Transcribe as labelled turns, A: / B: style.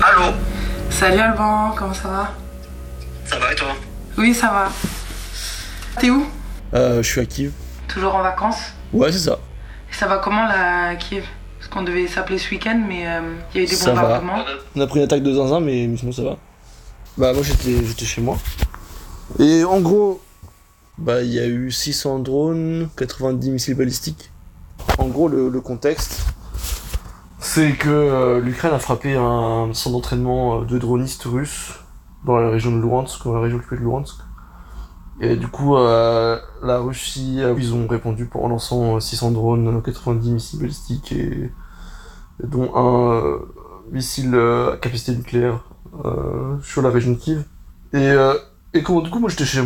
A: Allô?
B: Salut Alban, comment ça va?
A: Ça va et toi?
B: Oui, ça va. T'es où?
C: Je suis à Kiev.
B: Toujours en vacances?
C: Ouais, c'est ça.
B: Et ça va comment là à Kiev? Parce qu'on devait s'appeler ce week-end, mais il y a eu des
C: Ça va.
B: bombardements.
C: On a pris une attaque de zinzin, mais sinon ça va. Bah, moi j'étais chez moi. Et en gros, bah, il y a eu 600 drones, 90 missiles balistiques. En gros, le contexte, c'est que l'Ukraine a frappé un centre d'entraînement de dronistes russes dans la région de Luhansk, dans la région occupée de Luhansk. Et du coup, la Russie, ils ont répondu en lançant 600 drones, 90 missiles balistiques dont un missile à capacité nucléaire sur la région de Kiev. Et comment du coup, moi j'étais chez